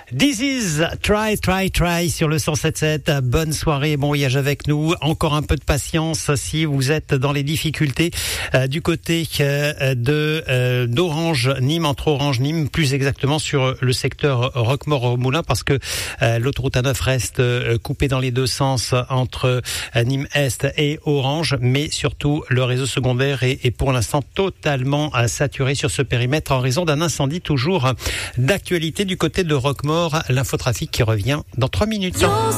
This is Try sur le 107.7. Bonne soirée, bon voyage avec nous. Encore un peu de patience si vous êtes dans les difficultés du côté d'Orange Nîmes, entre Orange Nîmes, plus exactement sur le secteur Roquemaure-Moulins, parce que l'autoroute A9 reste coupée dans les deux sens entre Nîmes Est et Orange, mais surtout le réseau secondaire est pour l'instant totalement saturé sur ce périmètre en raison d'un incendie toujours d'actualité du côté de Roquemaure. L'infotrafic qui revient dans 3 minutes.